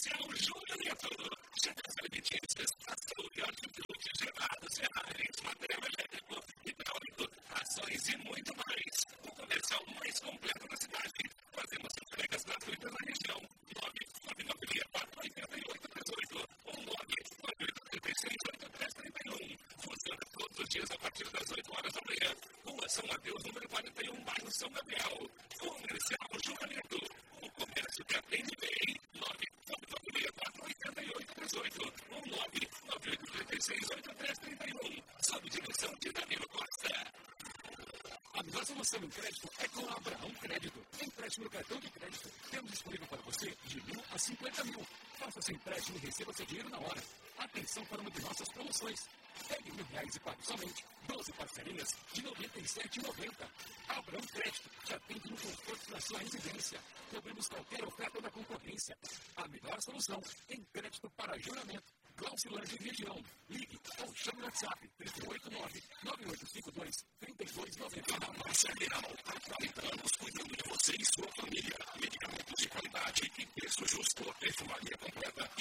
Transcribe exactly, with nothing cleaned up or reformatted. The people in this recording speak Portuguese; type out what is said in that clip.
Comercial Júlio Neto. Chaves alimentícias, açougue, hortifruti, gelados, Ferraris, material elétrico, hidráulico, ações e muito mais. O comercial mais completo da cidade. Fazemos entregas gratuitas na região. nove nove nove seis quatro oito oito três oito ou nove nove oito três seis oito três três um. Funciona todos os dias a partir das oito horas da manhã. Rua São Mateus, número quarenta e um, bairro São Gabriel. Comercial Júlio Neto. O comércio que atende bem. nove nove nove seis quatro oito oito três oito ou nove nove oito três seis oito três três um. Sob direção de Danilo Costa. A melhor solução em crédito é com a Abraão Crédito. Empréstimo no cartão de crédito. Temos disponível para você de mil a cinquenta mil. Faça seu empréstimo e receba seu dinheiro na hora. Atenção para uma de nossas promoções. Pegue mil reais e pague somente doze parcelinhas de noventa e sete reais e noventa centavos. Abraão Crédito te atende no conforto da sua residência. Cobrimos qualquer oferta da concorrência. A melhor solução em crédito para juramento. Glaucilândia e região. Ligue ou chame no WhatsApp três oito nove nove oito cinco dois três dois nove zero. A Marcial há quarenta anos cuidando de você e sua família. Medicamentos de qualidade e preço justo. Perfumaria completa